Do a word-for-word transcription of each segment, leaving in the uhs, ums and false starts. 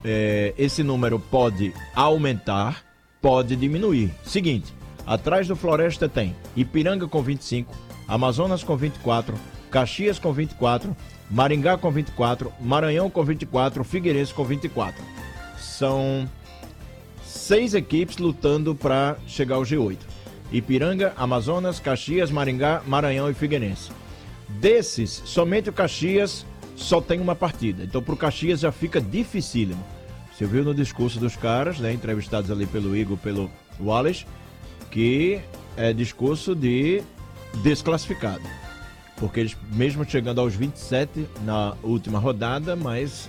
é, esse número pode aumentar, pode diminuir. Seguinte, atrás do Floresta tem Ipiranga com vinte e cinco, Amazonas com vinte e quatro, Caxias com vinte e quatro, Maringá com vinte e quatro, Maranhão com vinte e quatro, Figueirense com vinte e quatro. São seis equipes lutando para chegar ao G oito. Ipiranga, Amazonas, Caxias, Maringá, Maranhão e Figueirense. Desses, somente o Caxias só tem uma partida. Então, para o Caxias já fica dificílimo. Você viu no discurso dos caras, né, entrevistados ali pelo Igor, pelo Wallace, que é discurso de desclassificado. Porque eles, mesmo chegando aos vinte e sete na última rodada, mas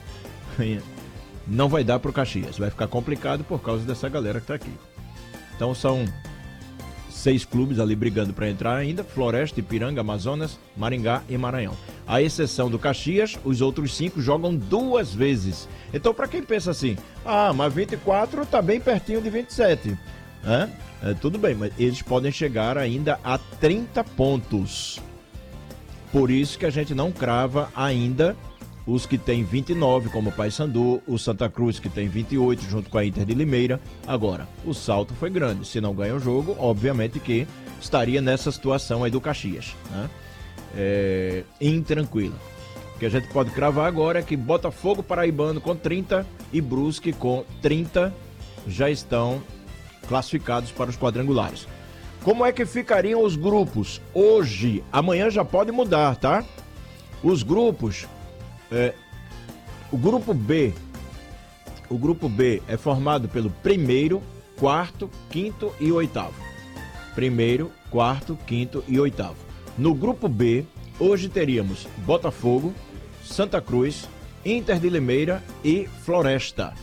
não vai dar para o Caxias. Vai ficar complicado por causa dessa galera que está aqui. Então, são seis clubes ali brigando para entrar ainda: Floresta, Ipiranga, Amazonas, Maringá e Maranhão. À exceção do Caxias, os outros cinco jogam duas vezes. Então, para quem pensa assim, ah, mas vinte e quatro tá bem pertinho de vinte e sete. É? É, tudo bem, mas eles podem chegar ainda a trinta pontos. Por isso que a gente não crava ainda os que tem vinte e nove, como o Paysandu, o Santa Cruz, que tem vinte e oito, junto com a Inter de Limeira. Agora, o salto foi grande. Se não ganha o jogo, obviamente que estaria nessa situação aí do Caxias, né? É, intranquila. O que a gente pode cravar agora é que Botafogo Paraibano com trinta e Brusque com trinta já estão classificados para os quadrangulares. Como é que ficariam os grupos hoje? Amanhã já pode mudar, tá? Os grupos... É, o grupo B, o grupo B é formado pelo primeiro, quarto, quinto e oitavo. Primeiro, quarto, quinto e oitavo. No grupo B, hoje teríamos Botafogo, Santa Cruz, Inter de Limeira e Floresta.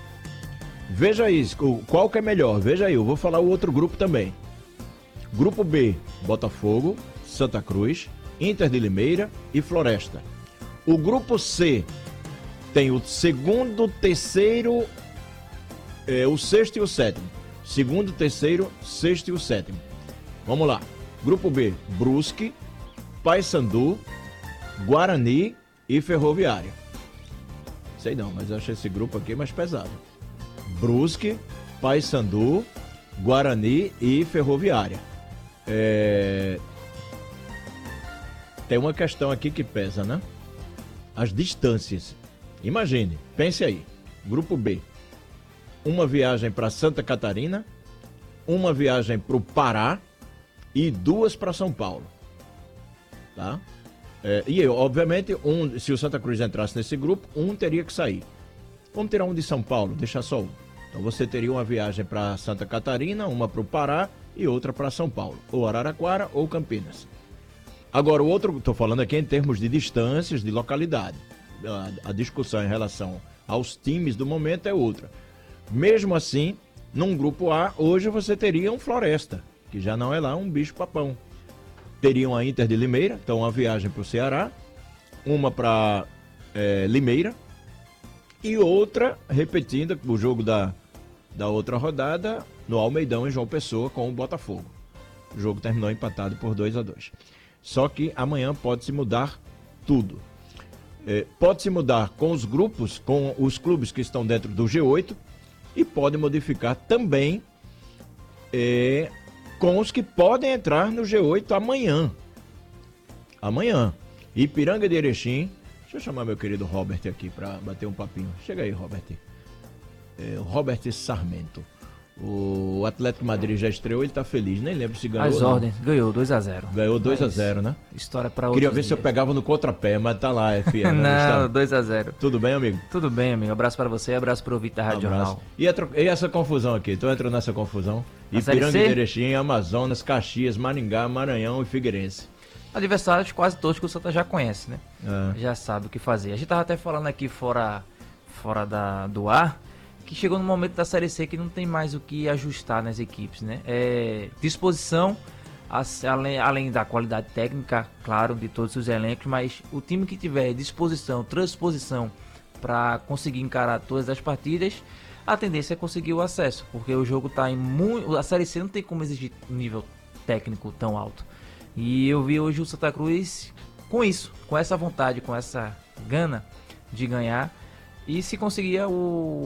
Veja isso, qual que é melhor? Veja aí, eu vou falar o outro grupo também. Grupo B, Botafogo, Santa Cruz, Inter de Limeira e Floresta. O grupo C tem o segundo, terceiro, é, o sexto e o sétimo. Segundo, terceiro, sexto e o sétimo. Vamos lá. Grupo B, Brusque, Paysandu, Guarani e Ferroviária. Sei não, mas eu achei esse grupo aqui mais pesado. Brusque, Paysandu, Guarani e Ferroviária. É... Tem uma questão aqui que pesa, né? As distâncias. Imagine, pense aí. Grupo B. Uma viagem para Santa Catarina, uma viagem para o Pará e duas para São Paulo. Tá? É, e, obviamente, um, se o Santa Cruz entrasse nesse grupo, um teria que sair. Vamos tirar um de São Paulo, deixar só um. Então você teria uma viagem para Santa Catarina, uma para o Pará e outra para São Paulo. Ou Araraquara ou Campinas. Agora, o outro, estou falando aqui em termos de distâncias, de localidade. A, a discussão em relação aos times do momento é outra. Mesmo assim, num grupo A, hoje você teria um Floresta, que já não é lá um bicho-papão. Teriam a Inter de Limeira, então uma viagem para o Ceará, uma para é, Limeira, e outra, repetindo o jogo da, da outra rodada, no Almeidão, em João Pessoa, com o Botafogo. O jogo terminou empatado por dois a dois. Só que amanhã pode-se mudar tudo. É, pode-se mudar com os grupos, com os clubes que estão dentro do G oito, e pode modificar também é, com os que podem entrar no G oito amanhã. Amanhã. Ipiranga de Erechim. Deixa eu chamar meu querido Robert aqui para bater um papinho. Chega aí, Robert. É, o Robert Sarmento. O Atlético Madrid já estreou, ele tá feliz, nem lembro se ganhou. As ordens, ganhou dois a zero. Ganhou dois a zero, né? História para outro. Queria ver dias. se eu pegava no contrapé, mas tá lá, F M. Não, dois a zero. Tudo bem, amigo? Tudo bem, amigo. Abraço para você, abraço para o Vitor Rádio Jornal. E, tro... e essa confusão aqui? Tu entrou nessa confusão? A Ipiranga de Erechim, Amazonas, Caxias, Maringá, Maranhão e Figueirense. Adversários quase todos que o Santa já conhece, né? É. Já sabe o que fazer. A gente tava até falando aqui fora, fora da, do ar, que chegou no momento da Série C que não tem mais o que ajustar nas equipes, né? É, disposição, além, além da qualidade técnica, claro, de todos os elencos, mas o time que tiver disposição, transposição para conseguir encarar todas as partidas, a tendência é conseguir o acesso, porque o jogo tá em muito... A Série C não tem como exigir um nível técnico tão alto. E eu vi hoje o Santa Cruz com isso, com essa vontade, com essa gana de ganhar. E se conseguia o,